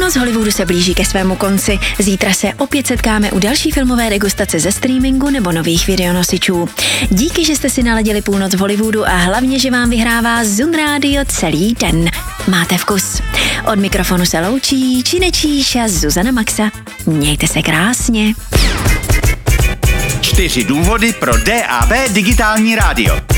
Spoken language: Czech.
Půlnoc Hollywoodu se blíží ke svému konci. Zítra se opět setkáme u další filmové degustace ze streamingu nebo nových videonosičů. Díky, že jste si naladili Půlnoc v Hollywoodu a hlavně, že vám vyhrává Zun Radio celý den. Máte vkus. Od mikrofonu se loučí Činečíš a Zuzana Maxa. Mějte se krásně. 4 důvody pro DAB digitální rádio.